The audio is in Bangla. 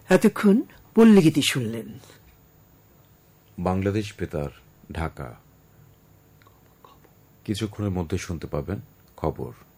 এতক্ষণ পল্লীগীতি শুনলেন। বাংলাদেশ বেতার, ঢাকা। কিছুক্ষণের মধ্যে শুনতে পাবেন খবর।